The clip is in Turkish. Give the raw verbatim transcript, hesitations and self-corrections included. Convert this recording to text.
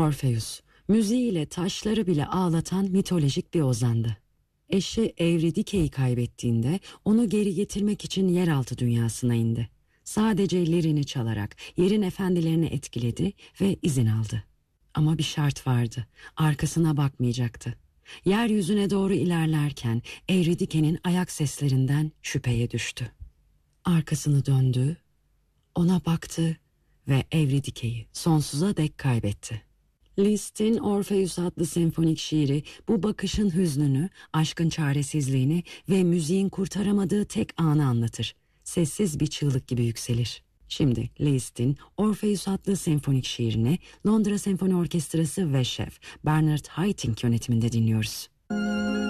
Orpheus, müziğiyle taşları bile ağlatan mitolojik bir ozandı. Eşi Evridike'yi kaybettiğinde onu geri getirmek için yeraltı dünyasına indi. Sadece lirini çalarak yerin efendilerini etkiledi ve izin aldı. Ama bir şart vardı, arkasına bakmayacaktı. Yeryüzüne doğru ilerlerken Evridike'nin ayak seslerinden şüpheye düştü. Arkasını döndü, ona baktı ve Evridike'yi sonsuza dek kaybetti. Liszt'in Orpheus adlı senfonik şiiri bu bakışın hüznünü, aşkın çaresizliğini ve müziğin kurtaramadığı tek anı anlatır. Sessiz bir çığlık gibi yükselir. Şimdi Liszt'in Orpheus adlı senfonik şiirini Londra Senfoni Orkestrası ve şef Bernard Haitink yönetiminde dinliyoruz.